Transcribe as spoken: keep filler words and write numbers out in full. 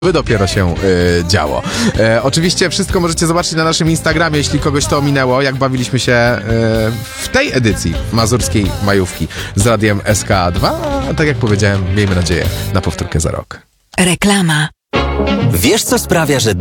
by dopiero się y, działo. E, oczywiście wszystko możecie zobaczyć na naszym Instagramie, jeśli kogoś to ominęło, jak bawiliśmy się y, w tej edycji mazurskiej majówki z radiem S K A dwa. A tak jak powiedziałem, miejmy nadzieję na powtórkę za rok. Reklama. Wiesz, co sprawia, że